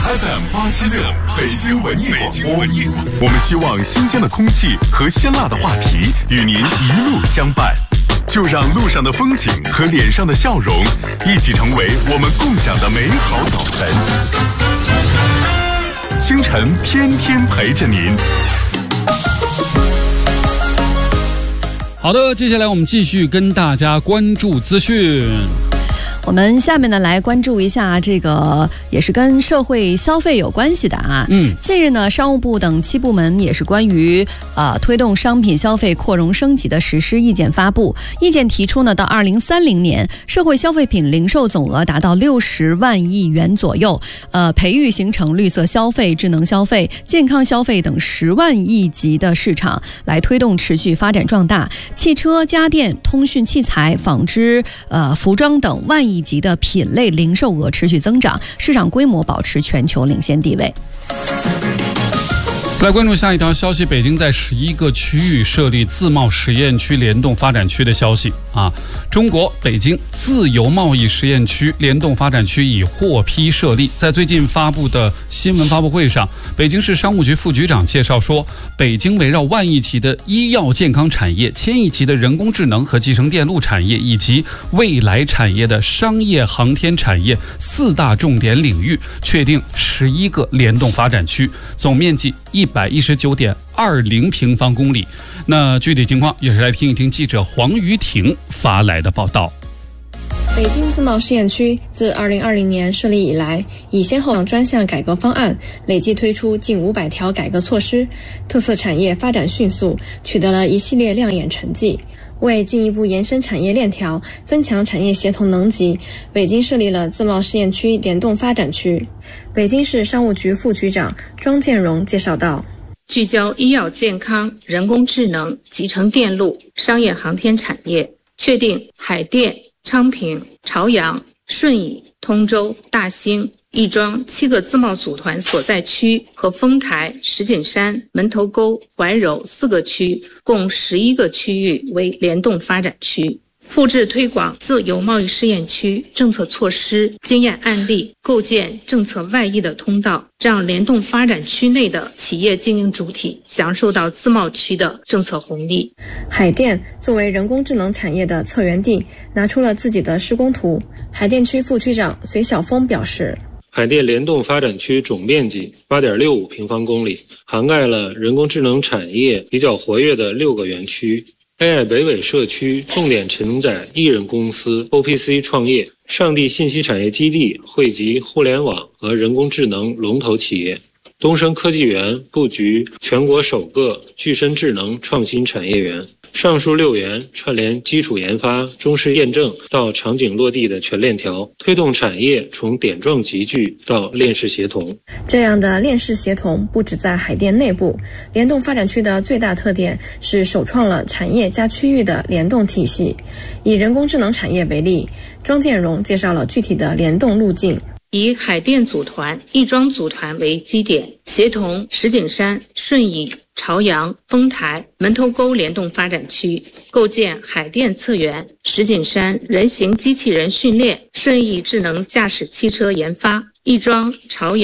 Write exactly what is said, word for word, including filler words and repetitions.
F M 八七六北京文艺广播，我们希望新鲜的空气和鲜辣的话题与您一路相伴，就让路上的风景和脸上的笑容一起成为我们共享的美好早晨。清晨天天陪着您。 好的，接下来我们继续跟大家关注资讯。 我们下面呢来关注一下这个也是跟社会消费有关系的啊。嗯，近日呢，商务部等七部门也是关于呃推动商品消费扩容升级的实施意见发布。意见提出呢，到二零三零年，社会消费品零售总额达到六十万亿元左右，呃，培育形成绿色消费、智能消费、健康消费等十万亿级的市场，来推动持续发展壮大。汽车、家电、通讯器材、纺织、呃服装等万亿亿级的品类零售额持续增长，市场规模保持全球领先地位。 再来关注下一条消息，北京在十一个区域设立自贸实验区联动发展区的消息啊！中国北京自由贸易实验区联动发展区已获批设立。在最近发布的新闻发布会上，北京市商务局副局长介绍说，北京围绕万亿级的医药健康产业、千亿级的人工智能和集成电路产业以及未来产业的商业航天产业四大重点领域，确定十一个联动发展区，总面积一百一十九点二零平方公里。那具体情况也是来听一听记者黄瑜婷发来的报道。 北京自贸试验区自二零二零年设立以来，已先后专项改革方案累计推出近五百条改革措施，特色产业发展迅速，取得了一系列亮眼成绩。为进一步延伸产业链条，增强产业协同能级，北京设立了自贸试验区联动发展区。北京市商务局副局长庄建荣介绍道， 聚焦医药健康、人工智能、集成电路、商业航天产业，确定海淀、昌平、朝阳、顺义、通州、大兴、亦庄七个自贸组团所在区和丰台、石景山、门头沟、怀柔四个区，共十一个区域为联动发展区。复制推广自由贸易试验区政策措施经验案例，构建政策外溢的通道，让联动发展区内的企业经营主体享受到自贸区的政策红利。 海淀作为人工智能产业的策源地，拿出了自己的施工图。海淀区副区长隋晓峰表示， 海淀联动发展区总面积 八点六五平方公里，涵盖了人工智能产业比较活跃的六个园区。A I 北纬社区重点承载艺人公司 O P C 创业，上地信息产业基地汇集互联网和人工智能龙头企业。东升科技园布局全国首个具身智能创新产业园。上述六园串联基础研发、中试验证到场景落地的全链条，推动产业从点状集聚到链式协同。 这样的链式协同不止在海淀内部，联动发展区的最大特点是首创了产业加区域的联动体系。以人工智能产业为例，庄建荣介绍了具体的联动路径。 以海淀组团、亦庄组团为基点，协同石景山、顺义、朝阳、丰台、门头沟联动发展区，构建海淀策源、石景山人形机器人训练、顺义智能驾驶汽车研发、亦庄、朝阳